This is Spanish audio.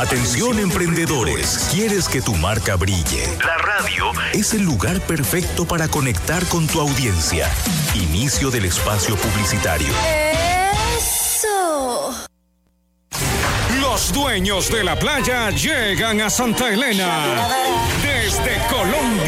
Atención emprendedores, ¿quieres que tu marca brille? La radio es el lugar perfecto para conectar con tu audiencia. Inicio del espacio publicitario. ¡Eso! Los dueños de la playa llegan a Santa Elena. Desde Colombia.